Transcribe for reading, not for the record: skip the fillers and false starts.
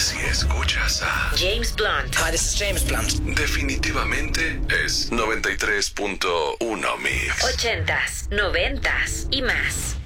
Si escuchas a James Blunt. Hi, this is James Blunt. definitivamente es 93.1 Mix. 80s, 90s y más.